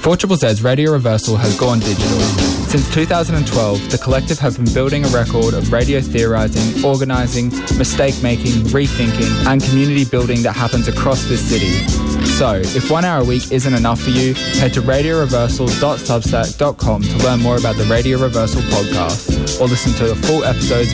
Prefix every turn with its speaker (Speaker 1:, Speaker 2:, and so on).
Speaker 1: 4ZZ's Radio Reversal has gone digital. Since 2012, the collective have been building a record of radio theorising, organising, mistake-making, rethinking and community building that happens across this city. So, if 1 hour a week isn't enough for you, head to radioreversal.substack.com to learn more about the Radio Reversal podcast, or listen to the full episodes